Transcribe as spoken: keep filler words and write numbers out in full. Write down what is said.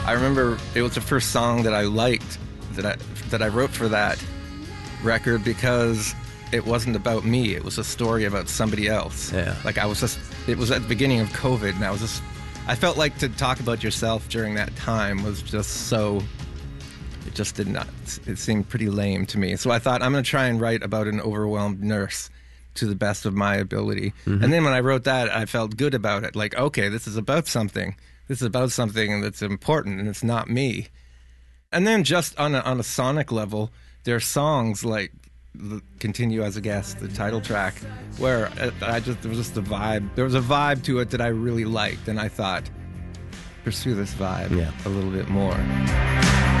I remember it was the first song that I liked that I that I wrote for that record because it wasn't about me. It was a story about somebody else. Yeah. Like I was just, it was at the beginning of COVID, and I was just, I felt like to talk about yourself during that time was just so, it just did not, it seemed pretty lame to me. So I thought, I'm going to try and write about an overwhelmed nurse to the best of my ability. Mm-hmm. And then when I wrote that, I felt good about it. Like, okay, this is about something. This is about something that's important, and it's not me. And then just on a, on a sonic level, there are songs like Continue as a Guest, the title track, where I just, there was just a vibe. There was a vibe to it that I really liked, and I thought, pursue this vibe yeah. a little bit more.